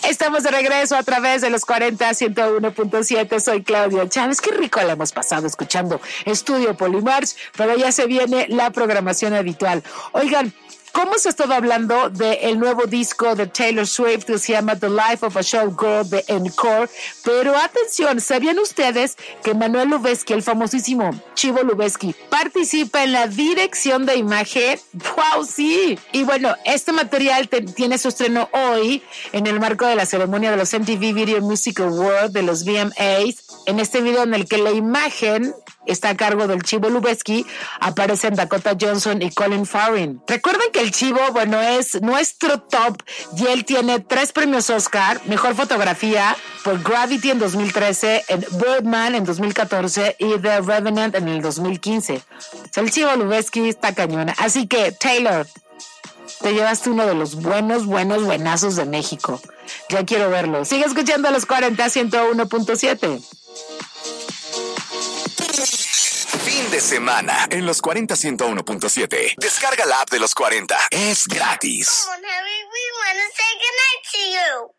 Estamos de regreso a través de los 40 101.7. Soy Claudia Chávez. Qué rico la hemos pasado escuchando Estudio Polymarch, pero ya se viene la programación habitual. Oigan, ¿cómo se ha estado hablando del nuevo disco de Taylor Swift que se llama The Life of a Showgirl de Encore? Pero atención, ¿sabían ustedes que Manuel Lubezki, el famosísimo Chivo Lubezki, participa en la dirección de imagen? ¡Wow, sí! Y bueno, este material tiene su estreno hoy en el marco de la ceremonia de los MTV Video Music Awards de los VMAs. En este video en el que la imagen está a cargo del Chivo Lubezki, aparecen Dakota Johnson y Colin Farrell. Recuerden que el Chivo, bueno, es nuestro top y él tiene 3 premios Oscar: Mejor Fotografía por Gravity en 2013, en Birdman en 2014 y The Revenant en el 2015. O sea, el Chivo Lubezki está cañona. Así que, Taylor, te llevaste uno de los buenazos de México. Ya quiero verlo. Sigue escuchando a los 40 101.7. Fin de semana en los 40 101.7. Descarga la app de los 40. Es gratis. Come on, Harry, we want to say goodnight to you.